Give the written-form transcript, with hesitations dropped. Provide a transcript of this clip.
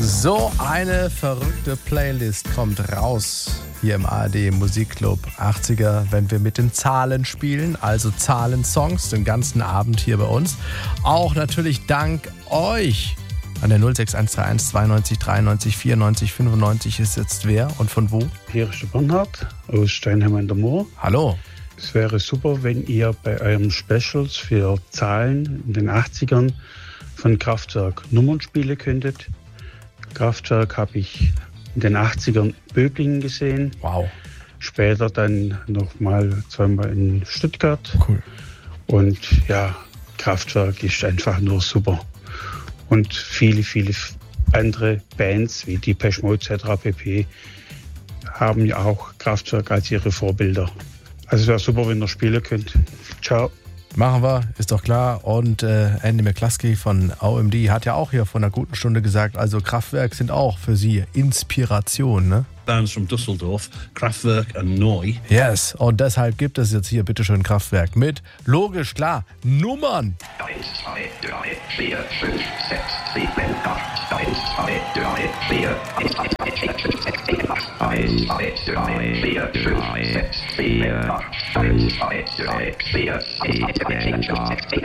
So eine verrückte Playlist kommt raus hier im ARD Musikclub 80er, wenn wir mit den Zahlen spielen, also Zahlensongs den ganzen Abend hier bei uns. Auch natürlich dank euch. An der 06131 92 93 94 95 ist jetzt wer und von wo? Hier ist der Bernhard aus Steinheim an der Moor. Hallo. Es wäre super, wenn ihr bei eurem Specials für Zahlen in den 80ern von Kraftwerk Nummern spielen könntet. Kraftwerk habe ich in den 80ern Böblingen gesehen. Wow. Später dann nochmal zweimal in Stuttgart. Cool. Und ja, Kraftwerk ist einfach nur super. Und viele, viele andere Bands wie Depeche Mode etc. pp. Haben ja auch Kraftwerk als ihre Vorbilder. Also es wäre super, wenn ihr spielen könnt. Ciao. Machen wir, ist doch klar. Und Andy McCluskey von OMD hat ja auch hier vor einer guten Stunde gesagt, also Kraftwerk sind auch für Sie Inspiration, ne? Bands from Düsseldorf, Kraftwerk and Neu. Yes, und deshalb gibt es jetzt hier bitteschön Kraftwerk mit, logisch, klar, Nummern. 1, 2, 3, 4, 5, 6, 7, 8. 1, 2, 3, 4, 1, 2, 3, 4, 5, 6, 7, 8. 1, 2, 3, 4, 5, 6, 7, 8. 1, 2, 3, 4, 1, 2, 3, 4, 5, 6, 7,